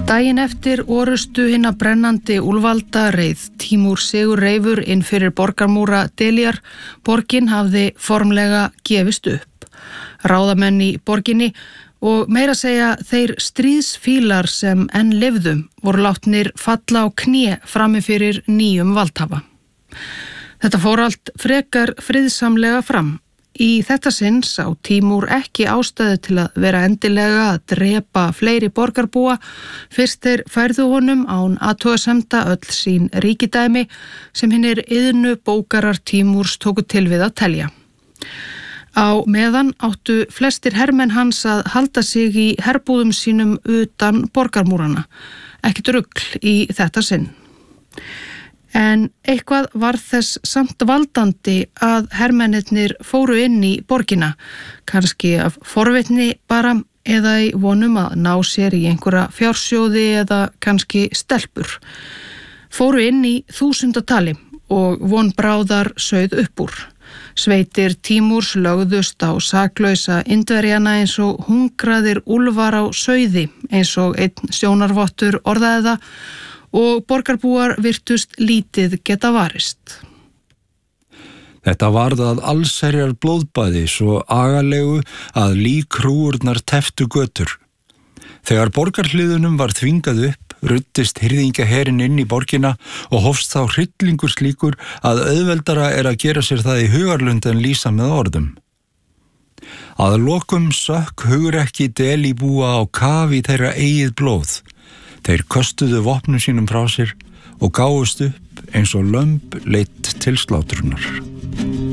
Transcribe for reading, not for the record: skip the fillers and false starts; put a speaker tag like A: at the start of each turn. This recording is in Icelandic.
A: Daginn eftir orustu hinna brennandi úlfalda reið Tímúr Sigurreifur inn fyrir borgarmúra Delíar. Borgin hafði formlega gefist upp. Ráðamenn í borginni og meira segja þeir stríðsfílar sem enn lifðu voru látnir falla á kné frammi fyrir nýjum valdhafa. Þetta fór allt frekar friðsamlega fram. Í þetta sinn sá Tímúr ekki ástæðu til að vera endilega að drepa fleiri borgarbúa fyrst þeir færðu honum án athugasemda öll sín ríkidæmi sem hinir iðnu bókarar Tímúrs tóku til við að telja. Á meðan áttu flestir hermenn hans að halda sig í herbúðum sínum utan borgarmúrana. Ekkert rugl í þetta sinn. En eitthvað var þess samt valdandi að hermennirnir fóru inn í borgina, kannski af forvitni bara eða í vonum að ná sér í einhverja fjársjóði eða kannski stelpur. Fóru inn í þúsundatali og von bráðar sauð upp úr. Sveitir Tímúrs lögðust á saklausa Indverjana eins og hungraðir úlfar á sauði, eins og einn sjónarvottur orðaði það, og borgarbúar virtust lítið geta varist.
B: Þetta varð að allsherjar blóðbæði svo agalegu að líkhrúurnar teftu götur. Þegar borgarhliðunum var þvingað upp, ruddist hirðingaherinn inn í borgina og hófst þá hryllingur slíkur að auðveldara að gera sér það í hugarlund en lýsa með orðum. Að lokum sökk hugrekki delíbúa á kaf í þeirra eigið blóð. Þeir köstuðu vopnum sínum frá sér og gáfust upp eins og lömb leitt til slátrunar.